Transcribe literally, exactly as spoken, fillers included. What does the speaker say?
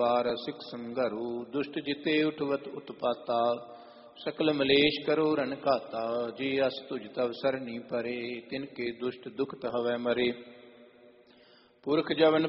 पार सिख संगरु दुष्ट जिते उठवत उत्पाता सकल मलेश करो रन घाता जी अस तुझ तव सरनी परे तिनके दुष्ट दुखत हवै मरे पुरख जवन